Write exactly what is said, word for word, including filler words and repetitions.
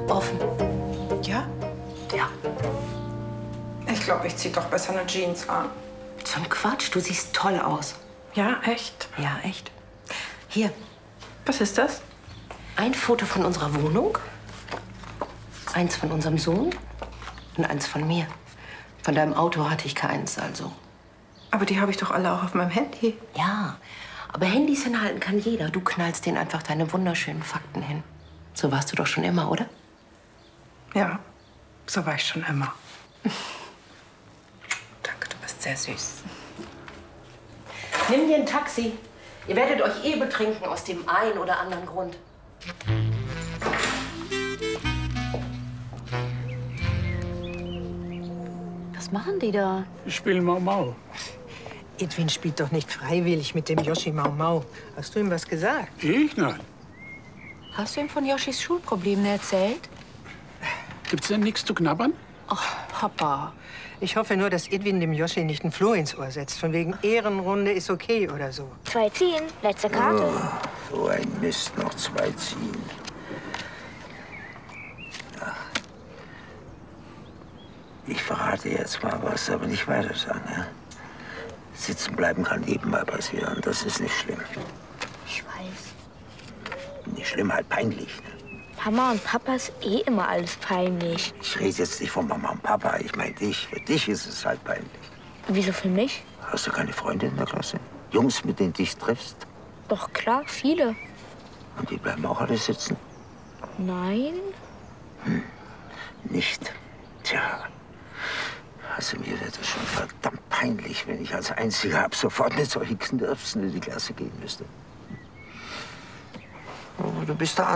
Offen. Ja? Ja. Ich glaube, ich ziehe doch besser eine Jeans an. So ein Quatsch, du siehst toll aus. Ja, echt? Ja, echt. Hier, Was ist das? ein Foto von unserer Wohnung, eins von unserem Sohn und eins von mir. Von deinem Auto hatte ich keins, also. Aber die habe ich doch alle auch auf meinem Handy. Ja, aber Handys hinhalten kann jeder. Du knallst denen einfach deine wunderschönen Fakten hin. So warst du doch schon immer, oder? Ja, so war ich schon immer. Danke, du bist sehr süß. Nimm dir ein Taxi. Ihr werdet euch eh betrinken aus dem einen oder anderen Grund. Was machen die da? Ich spiele Mau Mau. Edwin spielt doch nicht freiwillig mit dem Yoshi Mau Mau. Hast du ihm was gesagt? Ich? Nein. Hast du ihm von Yoshis Schulproblemen erzählt? Gibt's denn nichts zu knabbern? Ach, Papa. Ich hoffe nur, dass Edwin dem Yoshi nicht ein Floh ins Ohr setzt. Von wegen Ehrenrunde ist okay oder so. Zwei ziehen, letzte Karte. Oh, so ein Mist, noch zwei ziehen. Ja. Ich verrate jetzt mal was, aber nicht weiter sagen, ja? Sitzen bleiben kann nebenbei passieren, das ist nicht schlimm. Ich weiß. Nicht schlimm, halt peinlich. Ne? Mama und Papa ist eh immer alles peinlich. Ich rede jetzt nicht von Mama und Papa, ich meine dich. Für dich ist es halt peinlich. Wieso für mich? Hast du keine Freunde in der Klasse? Jungs, mit denen du dich triffst? Doch klar, viele. Und die bleiben auch alle sitzen? Nein? Hm, nicht. Tja, also mir wird es schon verdammt peinlich, wenn ich als Einziger ab sofort mit solchen Knirpsen in die Klasse gehen müsste. Aber du bist da